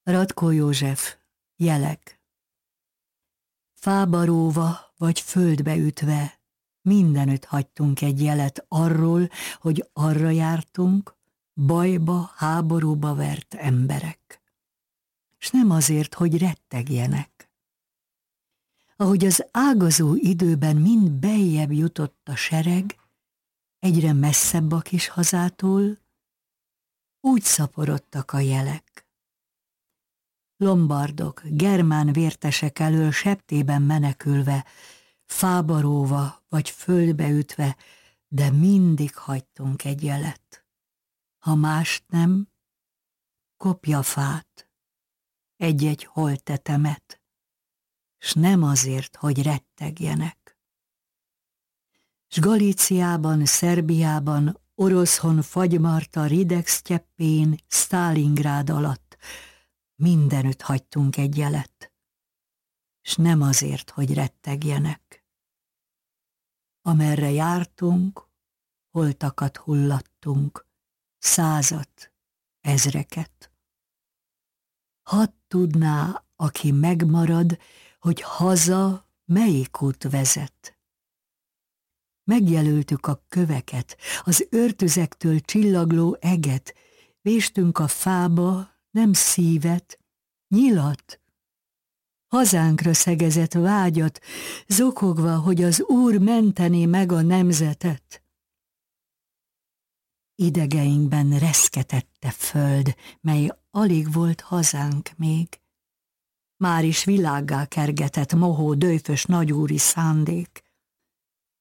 Ratkó József, jelek. Fába róva vagy földbe ütve, mindenütt hagytunk egy jelet arról, hogy arra jártunk, bajba, háborúba vert emberek. S nem azért, hogy rettegjenek. Ahogy az ágazó időben mind beljebb jutott a sereg, egyre messzebb a kis hazától, úgy szaporodtak a jelek. Lombardok, germán vértesek elől septében menekülve, fába róva vagy földbe ütve, de mindig hagytunk egy jelet. Ha mást nem, kopjafát, egy-egy holttetemet, s nem azért, hogy rettegjenek. S Galíciában, Szerbiában, Oroszhon, Fagymarta, Rideg-sztyeppén, Sztálingrád alatt mindenütt hagytunk egy jelet, s nem azért, hogy rettegjenek. Amerre jártunk, holtakat hullattunk, 100, ezreket. Hadd tudná, aki megmarad, hogy haza melyik út vezet. Megjelöltük a köveket, az őrtüzektől csillagló eget, véstünk a fába nem szívet, nyilat, hazánkra szegezett vágyat, zokogva, hogy az Úr mentené meg a nemzetet. Idegeinkben reszketette föld, mely alig volt hazánk még. Már is világgá kergetett mohó, döjfös nagyúri szándék.